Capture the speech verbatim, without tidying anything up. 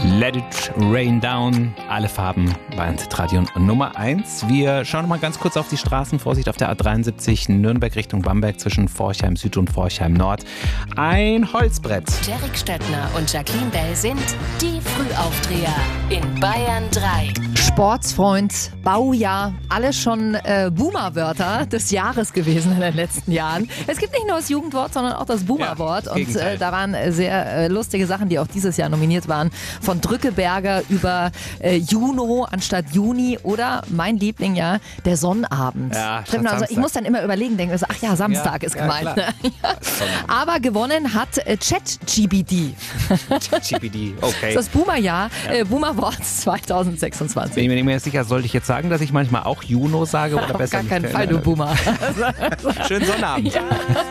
Let It Rain Down, alle Farben bei Antitradion Nummer eins. Wir schauen mal ganz kurz auf die Straßen. Vorsicht auf der A dreiundsiebzig Nürnberg Richtung Bamberg zwischen Forchheim Süd und Forchheim Nord. Ein Holzbrett. Derek Stöckner und Jacqueline Bell sind die Frühaufdreher in Bayern drei. Sportsfreund, Baujahr, alles schon äh, Boomer-Wörter des Jahres gewesen in den letzten Jahren. Es gibt nicht nur das Jugendwort, sondern auch das Boomer-Wort. Ja, und äh, da waren äh, sehr äh, lustige Sachen, die auch dieses Jahr nominiert waren. Von Drückeberger über äh, Juno anstatt Juni oder mein Liebling, ja, der Sonnabend. Ja, Stimmt, also ich muss dann immer überlegen, denken, also, ach ja, Samstag ja, ist ja, gemeint. Ne? Ja. Aber gewonnen hat äh, ChatGPT. ChatGPT, okay. Das Boomer-Jahr, ja. äh, Boomer-Wort zwanzig sechsundzwanzig. Bin ich mir nicht mehr sicher, sollte ich jetzt sagen, dass ich manchmal auch Juno sage oder Auf besser gar keinen nicht? Fall, du Boomer. Schönen Sonnabend. Ja.